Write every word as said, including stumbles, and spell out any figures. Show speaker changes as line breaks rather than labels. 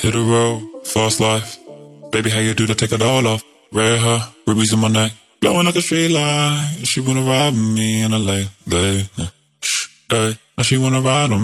Hit the road, fast life. Baby, how you do that? Take it all off. Red hair, rubies in my neck, glowing like a street light. She wanna ride with me in a late, late. Yeah. Shh, hey. Now she wanna ride on me.